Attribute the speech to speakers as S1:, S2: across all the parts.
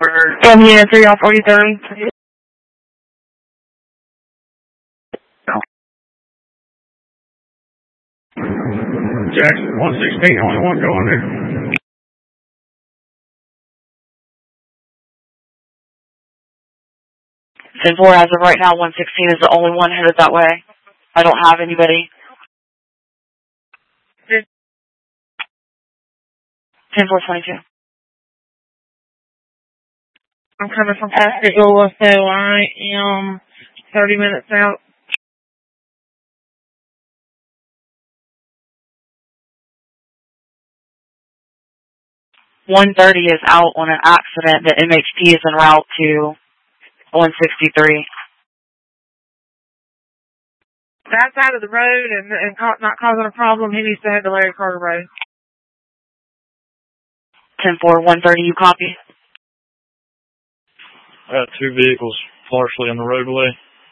S1: Yeah, 3 off 43rd.
S2: Jackson 116, only one going there.
S1: 10-4, as of right now, 116 is the only one headed that way. I don't have anybody. 10-4-22.
S3: I'm coming from Pascagoula, so I am 30 minutes out.
S1: 130 is out on an accident. The MHP is en route to 163.
S3: That's out of the road and not causing a problem. He needs to head to Larry Carter Road.
S1: 10-4, 130, you copy?
S4: I got 2 vehicles partially on the roadway.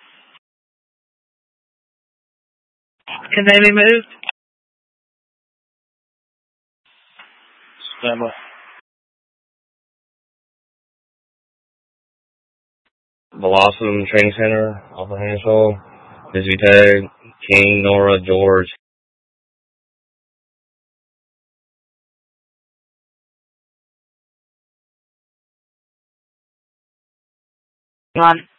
S3: Can they be moved?
S4: Stand by.
S5: Blossom Training Center, off of Hansel, Busy Tag, King, Nora, George.
S1: Ron.